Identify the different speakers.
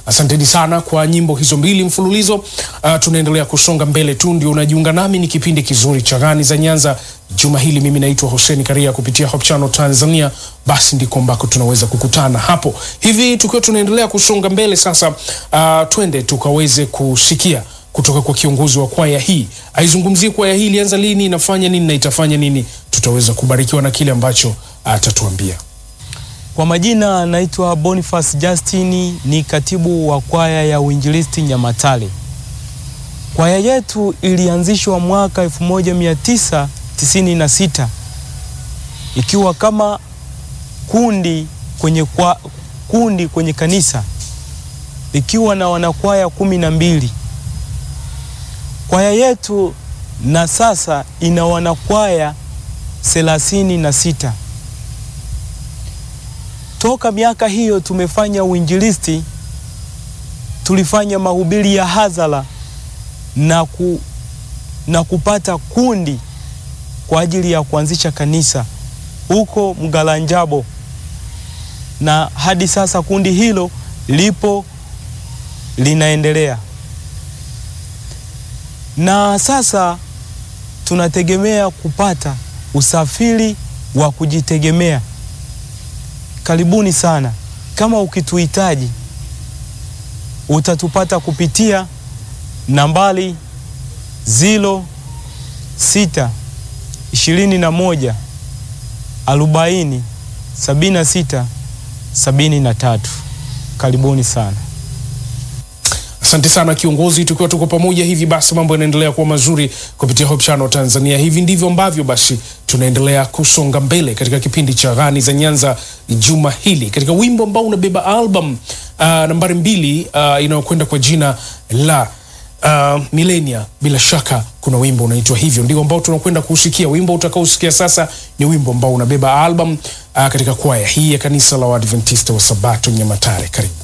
Speaker 1: Asanteni sana kwa nyimbo hizo mbili mfululizo. Tunaendelea kusonga mbele tu, ndio unajiunga nami, ni kipindi kizuri cha Gani za Nyanza juma hili. Mimi naitwa Hussein Karia kupitia Hope Channel Tanzania. Basi ndiko ambako tunaweza kukutana hapo. Hivi tukiwa tunaendelea kusonga mbele sasa, twende tukaweze kusikia kutoka kwa kiongozi wa kwaya hii. Aizungumzie kwaya hii ilianza lini, inafanya nini na itafanya nini. Tutaweza kubarikiwa na kile ambacho atatuambia.
Speaker 2: Kwa majina naitwa Boniface Justin, ni katibu wa kwaya ya Uinjilisti Nyamatale. Kwaya yetu ilianzishwa mwaka 1996 ikiwa kama kundi kwenye kanisa, ikiwa na wanakwaya 12. Kwaya yetu na sasa ina wanakwaya 36. Toka miaka hiyo tumefanya uinjilisti, tulifanya mahubiri ya hadhara na kupata kundi kwa ajili ya kuanzisha kanisa huko Mgalanjabo, na hadi sasa kundi hilo lipo linaendelea. Na sasa tunategemea kupata usafiri wa kujitegemea. Karibuni sana. Kama ukituhitaji utatupata kupitia nambari 0621407673. Karibuni sana.
Speaker 1: Asante sana kiongozi, tukiwa tuko pamoja hivi basi mambo yanaendelea kuwa mazuri kupitia Hope Channel Tanzania. Hivi ndivyo ambavyo basi tunaendelea kusonga mbele katika kipindi cha Gani za Nyanza juma hili, katika wimbo ambao unabeba album nambari 2 inayokwenda kwa jina la Millennia. Bila shaka kuna wimbo unaitwa hivyo, ndio ambao tunakwenda kusikia. Wimbo utakaosikia sasa ni wimbo ambao unabeba album katika kwaya hii ya kanisa la Waadventista wa Sabato Nyamatare. Karibu.